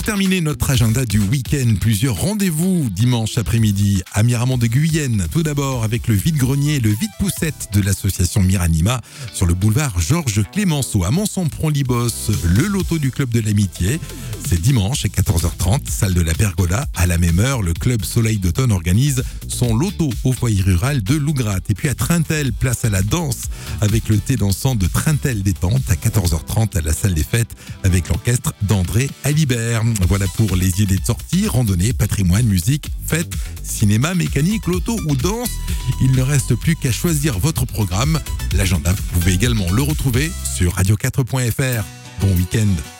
terminer notre agenda du week-end, plusieurs rendez-vous dimanche après-midi à Miramont de Guyenne. Tout d'abord avec le vide-grenier et le vide-poussette de l'association Miranima sur le boulevard Georges Clémenceau. À Monson-Pront-Libos, le loto du club de l'amitié. C'est dimanche à 14h30, salle de la Pergola. À la même heure, le club Soleil d'Automne organise son loto au foyer rural de Lougratte. Et puis à Trintel, place à la danse avec le thé dansant de Trintel Détente à 14h30 à la salle des fêtes avec l'orchestre d'André Alibert. Voilà pour les idées de sortie, randonnée, patrimoine, musique, fête, cinéma, mécanique, loto ou danse. Il ne reste plus qu'à choisir votre programme. L'agenda, vous pouvez également le retrouver sur radio4.fr. Bon week-end.